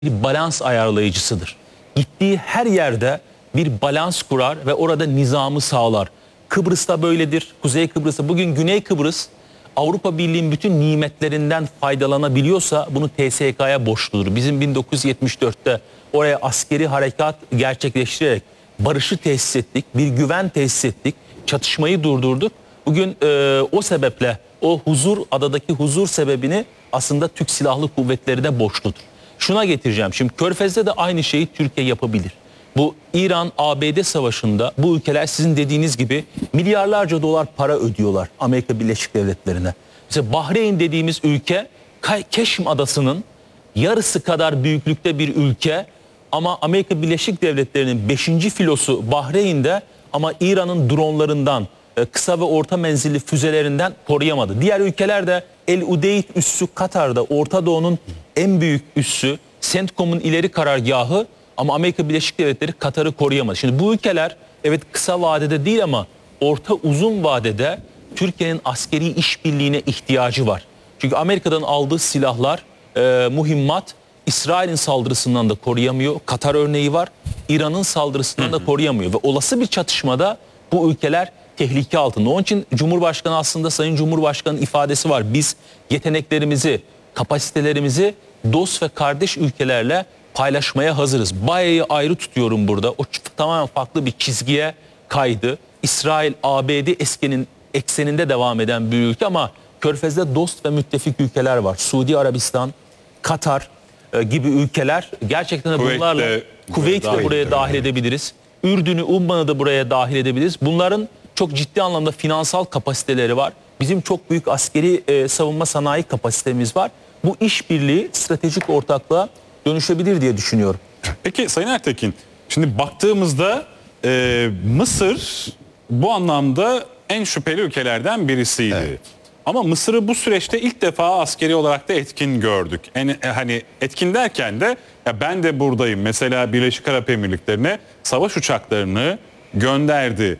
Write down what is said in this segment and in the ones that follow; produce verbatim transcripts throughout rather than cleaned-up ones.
bir balans ayarlayıcısıdır. Gittiği her yerde bir balans kurar ve orada nizamı sağlar. Kıbrıs'ta böyledir. Kuzey Kıbrıs'ta, bugün Güney Kıbrıs Avrupa Birliği'nin bütün nimetlerinden faydalanabiliyorsa bunu T S K'ya borçludur. Bizim bin dokuz yüz yetmiş dörtte oraya askeri harekat gerçekleştirerek barışı tesis ettik, bir güven tesis ettik, çatışmayı durdurduk. Bugün e, o sebeple o huzur, adadaki huzur sebebini aslında Türk Silahlı Kuvvetleri de borçludur. Şuna getireceğim. Şimdi Körfez'de de aynı şeyi Türkiye yapabilir. Bu İran-A B D savaşında bu ülkeler sizin dediğiniz gibi milyarlarca dolar para ödüyorlar Amerika Birleşik Devletleri'ne. Mesela Bahreyn dediğimiz ülke Keşm Adası'nın yarısı kadar büyüklükte bir ülke ama Amerika Birleşik Devletleri'nin beşinci filosu Bahreyn'de ama İran'ın dronlarından, kısa ve orta menzilli füzelerinden koruyamadı. Diğer ülkeler de El Udeyd üssü Katar'da, Orta Doğu'nun en büyük üssü, CENTCOM'un ileri karargahı ama Amerika Birleşik Devletleri Katar'ı koruyamadı. Şimdi bu ülkeler evet kısa vadede değil ama orta uzun vadede Türkiye'nin askeri işbirliğine ihtiyacı var. Çünkü Amerika'dan aldığı silahlar, e, mühimmat İsrail'in saldırısından da koruyamıyor. Katar örneği var. İran'ın saldırısından da koruyamıyor ve olası bir çatışmada bu ülkeler tehlike altında. Onun için Cumhurbaşkanı, aslında Sayın Cumhurbaşkanı'nın ifadesi var. Biz yeteneklerimizi, kapasitelerimizi dost ve kardeş ülkelerle paylaşmaya hazırız. Bayağı ayrı tutuyorum burada. O tamamen farklı bir çizgiye kaydı. İsrail, A B D eskenin, ekseninde devam eden bir ülke ama Körfez'de dost ve müttefik ülkeler var. Suudi Arabistan, Katar e, gibi ülkeler. Gerçekten de bunlarla Kuveyt'i de buraya dahil edebiliriz. Ürdün'ü, Umman'ı da buraya dahil edebiliriz. Bunların çok ciddi anlamda finansal kapasiteleri var. Bizim çok büyük askeri e, savunma sanayi kapasitemiz var. Bu işbirliği stratejik ortaklığa dönüşebilir diye düşünüyorum. Peki Sayın Ertekin, şimdi baktığımızda e, Mısır bu anlamda en şüpheli ülkelerden birisiydi. Evet. Ama Mısır'ı bu süreçte ilk defa askeri olarak da etkin gördük. En, e, hani etkin derken de ya ben de buradayım. Mesela Birleşik Arap Emirlikleri'ne savaş uçaklarını gönderdi.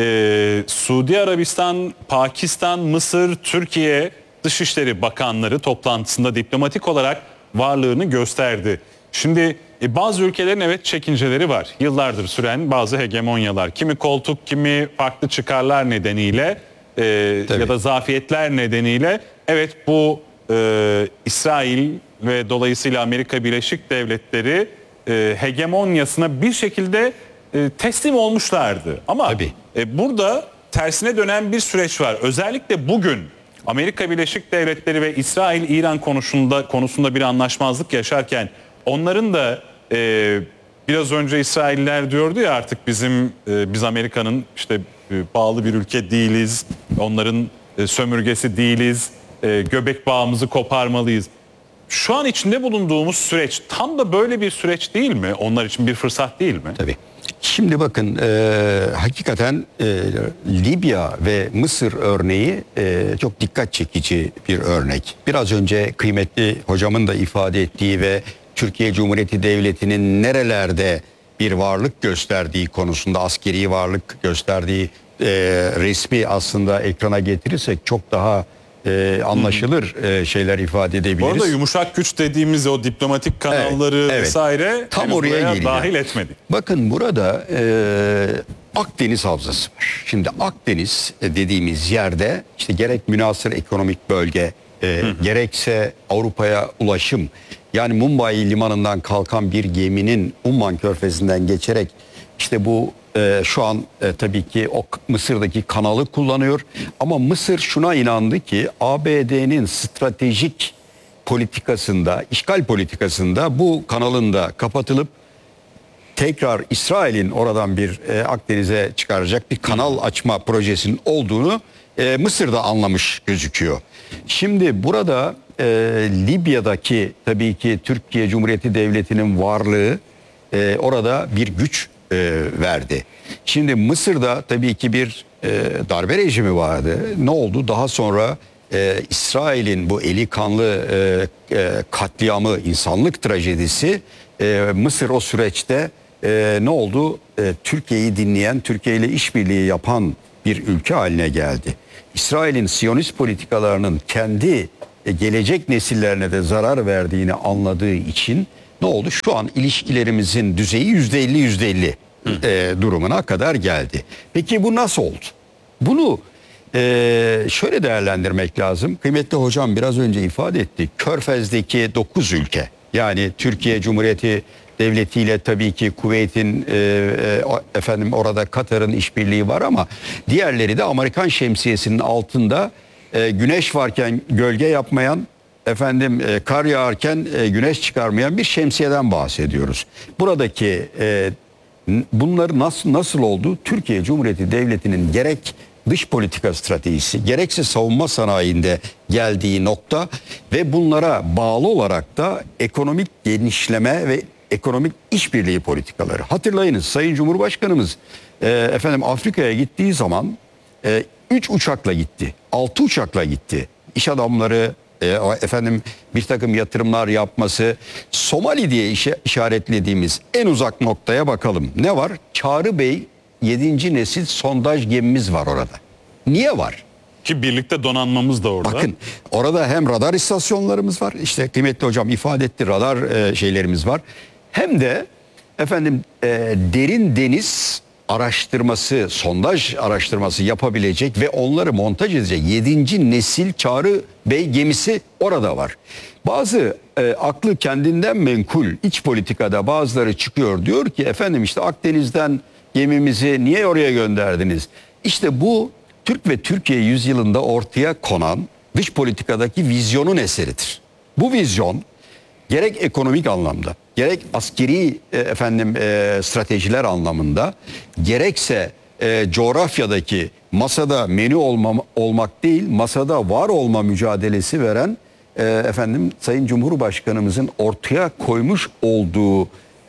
Ee, Suudi Arabistan, Pakistan, Mısır, Türkiye Dışişleri Bakanları toplantısında diplomatik olarak varlığını gösterdi. Şimdi e, bazı ülkelerin evet çekinceleri var. Yıllardır süren bazı hegemonyalar. Kimi koltuk, kimi farklı çıkarlar nedeniyle e, ya da zafiyetler nedeniyle evet bu e, İsrail ve dolayısıyla Amerika Birleşik Devletleri e, hegemonyasına bir şekilde e, teslim olmuşlardı. Ama e, burada tersine dönen bir süreç var. Özellikle bugün Amerika Birleşik Devletleri ve İsrail İran konusunda konusunda bir anlaşmazlık yaşarken onların da e, biraz önce İsrailler diyordu ya artık bizim e, biz Amerika'nın işte e, bağlı bir ülke değiliz. Onların e, sömürgesi değiliz. E, göbek bağımızı koparmalıyız. Şu an içinde bulunduğumuz süreç tam da böyle bir süreç değil mi? Onlar için bir fırsat değil mi? Tabii. Şimdi bakın e, hakikaten e, Libya ve Mısır örneği e, çok dikkat çekici bir örnek. Biraz önce kıymetli hocamın da ifade ettiği ve Türkiye Cumhuriyeti Devleti'nin nerelerde bir varlık gösterdiği konusunda, askeri varlık gösterdiği e, resmi aslında ekrana getirirsek çok daha e, anlaşılır e, şeyler ifade edebiliriz. Bu arada yumuşak güç dediğimiz o diplomatik kanalları evet, evet. vesaire tam oraya dahil etmedik. Bakın burada e, Akdeniz havzası var. Şimdi Akdeniz dediğimiz yerde işte gerek münhasır ekonomik bölge e, hı hı. gerekse Avrupa'ya ulaşım, yani Mumbai limanından kalkan bir geminin Umman Körfezi'nden geçerek işte bu e, şu an e, tabii ki o Mısır'daki kanalı kullanıyor. Ama Mısır şuna inandı ki A B D'nin stratejik politikasında, işgal politikasında bu kanalın da kapatılıp tekrar İsrail'in oradan bir e, Akdeniz'e çıkaracak bir kanal açma projesinin olduğunu e, Mısır'da anlamış gözüküyor. Şimdi burada e, Libya'daki tabii ki Türkiye Cumhuriyeti Devleti'nin varlığı e, orada bir güç e, verdi. Şimdi Mısır'da tabii ki bir e, darbe rejimi vardı. Ne oldu? Daha sonra e, İsrail'in bu eli kanlı e, e, katliamı, insanlık trajedisi e, Mısır o süreçte e, ne oldu? E, Türkiye'yi dinleyen, Türkiye ile işbirliği yapan bir ülke haline geldi. İsrail'in Siyonist politikalarının kendi e, gelecek nesillerine de zarar verdiğini anladığı için Ne oldu? Şu an ilişkilerimizin düzeyi yüzde elli yüzde elli e, durumuna kadar geldi. Peki bu nasıl oldu? Bunu e, şöyle değerlendirmek lazım. Kıymetli hocam biraz önce ifade etti. Körfez'deki dokuz ülke, yani Türkiye Cumhuriyeti Devleti ile tabii ki Kuveyt'in e, e, efendim orada Katar'ın işbirliği var ama diğerleri de Amerikan şemsiyesinin altında e, güneş varken gölge yapmayan, efendim e, kar yağarken e, güneş çıkarmayan bir şemsiyeden bahsediyoruz. Buradaki e, bunları nasıl nasıl oldu? Türkiye Cumhuriyeti Devleti'nin gerek dış politika stratejisi gerekse savunma sanayinde geldiği nokta ve bunlara bağlı olarak da ekonomik genişleme ve ekonomik işbirliği politikaları. Hatırlayınız, Sayın Cumhurbaşkanımız e, efendim Afrika'ya gittiği zaman üç e, uçakla gitti, altı uçakla gitti. İş adamları, e, efendim bir takım yatırımlar yapması. Somali diye işe, işaretlediğimiz en uzak noktaya bakalım. Ne var? Çağrı Bey yedinci nesil sondaj gemimiz var orada. Niye var? Ki birlikte donanmamız da orada. Bakın orada hem radar istasyonlarımız var. İşte kıymetli hocam ifade etti, radar e, şeylerimiz var. Hem de efendim e, derin deniz araştırması, sondaj araştırması yapabilecek ve onları montaj edecek yedinci nesil Çağrı Bey gemisi orada var. Bazı e, aklı kendinden menkul iç politikada bazıları çıkıyor, diyor ki efendim işte Akdeniz'den gemimizi niye oraya gönderdiniz? İşte bu Türk ve Türkiye yüzyılında ortaya konan dış politikadaki vizyonun eseridir. Bu vizyon gerek ekonomik anlamda, gerek askeri e, efendim e, stratejiler anlamında, gerekse e, coğrafyadaki masada menü olma, olmak değil, masada var olma mücadelesi veren e, efendim Sayın Cumhurbaşkanımızın ortaya koymuş olduğu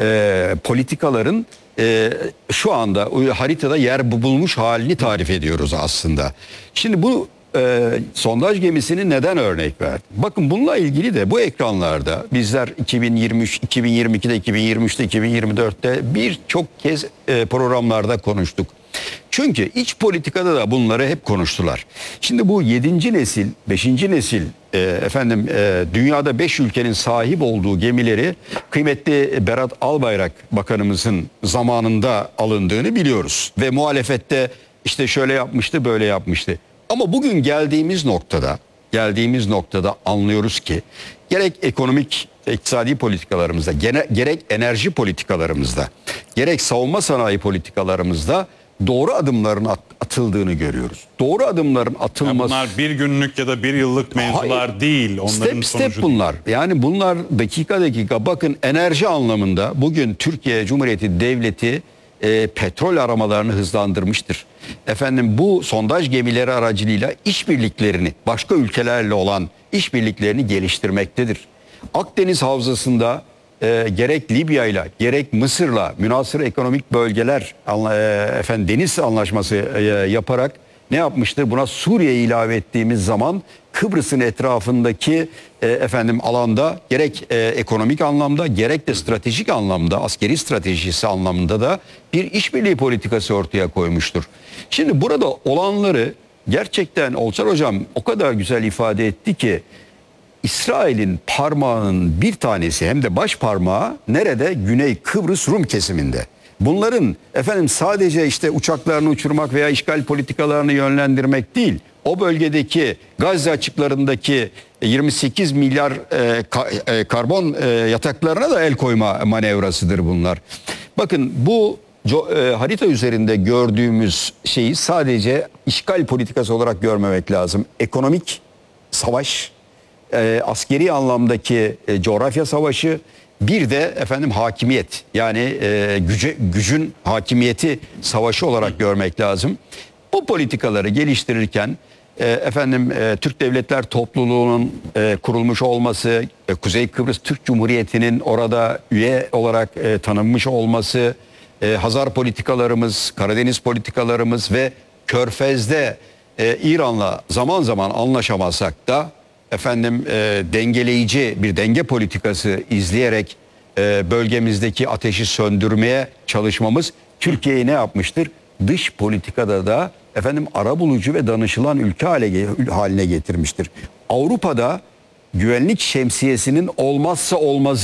e, politikaların e, şu anda haritada yer bulmuş halini tarif ediyoruz aslında. Şimdi bu e, sondaj gemisini neden örnek verdim? Bakın bununla ilgili de bu ekranlarda bizler iki bin yirmi üç, iki bin yirmi ikide, iki bin yirmi üçte, iki bin yirmi dörtte birçok kez e, programlarda konuştuk. Çünkü iç politikada da bunları hep konuştular. Şimdi bu yedinci nesil, beşinci nesil e, efendim e, dünyada beş ülkenin sahip olduğu gemileri kıymetli Berat Albayrak Bakanımızın zamanında alındığını biliyoruz. Ve muhalefette işte şöyle yapmıştı, böyle yapmıştı. Ama bugün geldiğimiz noktada, geldiğimiz noktada anlıyoruz ki gerek ekonomik, iktisadi politikalarımızda, gene, gerek enerji politikalarımızda, gerek savunma sanayi politikalarımızda doğru adımların at, atıldığını görüyoruz. Doğru adımların atılması... Yani bunlar bir günlük ya da bir yıllık mevzular Hayır, değil. Onların step step sonucu bunlar. Değil. Yani bunlar dakika dakika. Bakın enerji anlamında bugün Türkiye Cumhuriyeti Devleti e, petrol aramalarını hızlandırmıştır. Efendim bu sondaj gemileri aracılığıyla işbirliklerini, başka ülkelerle olan işbirliklerini geliştirmektedir. Akdeniz Havzası'nda e, gerek Libya'yla gerek Mısır'la münhasır ekonomik bölgeler e, efendim deniz anlaşması e, yaparak ne yapmıştır? Buna Suriye ilave ettiğimiz zaman Kıbrıs'ın etrafındaki e, efendim alanda gerek e, ekonomik anlamda gerek de stratejik anlamda, askeri stratejisi anlamında da bir işbirliği politikası ortaya koymuştur. Şimdi burada olanları gerçekten Olçar Hocam o kadar güzel ifade etti ki İsrail'in parmağının bir tanesi hem de baş parmağı nerede? Güney Kıbrıs Rum kesiminde. Bunların efendim sadece işte uçaklarını uçurmak veya işgal politikalarını yönlendirmek değil, o bölgedeki Gazze açıklarındaki yirmi sekiz milyar e, ka, e, karbon e, yataklarına da el koyma manevrasıdır bunlar. Bakın bu co, e, harita üzerinde gördüğümüz şeyi sadece işgal politikası olarak görmemek lazım. Ekonomik savaş, e, askeri anlamdaki e, coğrafya savaşı, bir de efendim hakimiyet, yani e, güce, gücün hakimiyeti savaşı olarak görmek lazım. Bu politikaları geliştirirken e, efendim e, Türk Devletler Topluluğu'nun e, kurulmuş olması, e, Kuzey Kıbrıs Türk Cumhuriyeti'nin orada üye olarak e, tanınmış olması, e, Hazar politikalarımız, Karadeniz politikalarımız ve Körfez'de e, İran'la zaman zaman anlaşamazsak da efendim e, dengeleyici bir denge politikası izleyerek e, bölgemizdeki ateşi söndürmeye çalışmamız Türkiye'yi ne yapmıştır? Dış politikada da efendim arabulucu ve danışılan ülke hale, haline getirmiştir. Avrupa'da güvenlik şemsiyesinin olmazsa olmazı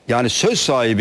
Yani söz sahibi